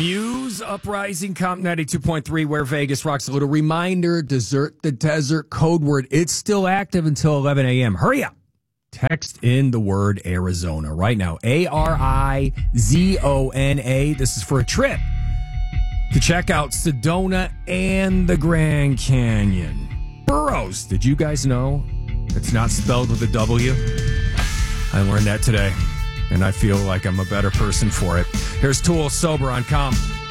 Muse Uprising, Comp 92.3, where Vegas rocks. A little reminder, Desert the Desert code word. It's still active until 11 a.m. Hurry up. Text in the word Arizona right now. Arizona. This is for a trip to check out Sedona and the Grand Canyon. Burroughs, did you guys know it's not spelled with a W? I learned that today, and I feel like I'm a better person for it. Here's Tool Sober on Comp.